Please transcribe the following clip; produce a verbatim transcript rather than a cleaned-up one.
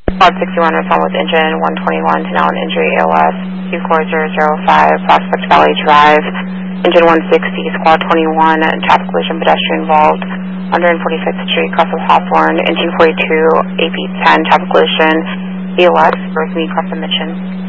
Squad sixty-one respond with engine one twenty-one to now an injury A L S, two four zero zero five, Prospect Valley Drive, engine one sixty, Squad twenty-one, traffic collision pedestrian involved, one forty-fifth Street, cross of Hawthorne, engine forty-two, A P ten, traffic collision, A L S, earth me cross the mission.